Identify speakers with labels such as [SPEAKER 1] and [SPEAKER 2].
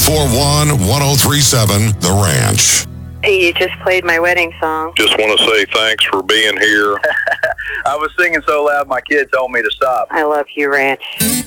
[SPEAKER 1] 541-1037 The Ranch.
[SPEAKER 2] Hey, you just played my wedding song.
[SPEAKER 3] Just want to say thanks for being here.
[SPEAKER 4] I was singing so loud my kid told me to stop.
[SPEAKER 2] I love you, Ranch.